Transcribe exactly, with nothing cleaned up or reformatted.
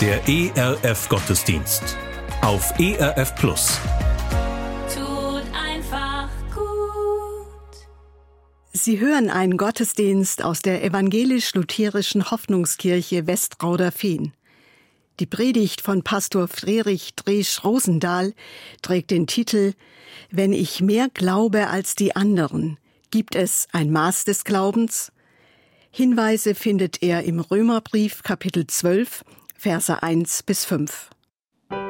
Der E R F-Gottesdienst auf E R F Plus. Tut einfach gut. Sie hören einen Gottesdienst aus der evangelisch-lutherischen Hoffnungskirche Westrauderfehn. Die Predigt von Pastor Friedrich Dresch-Rosendahl trägt den Titel »Wenn ich mehr glaube als die anderen, gibt es ein Maß des Glaubens?« Hinweise findet er im Römerbrief Kapitel zwölf, Verse eins bis fünf.